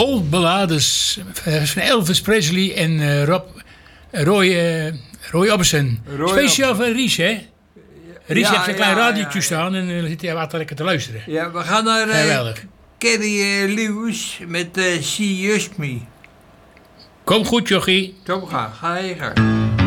Old Ballades van Elvis Presley en Roy Orbison. Speciaal van Ries, hè? Ries heeft een klein radiootje staan en dan zit hij wat lekker te luisteren. Ja, we gaan naar Geweldig. Kenny Lewis met She Used Me. Kom goed, jochie. Kom, ga je gang.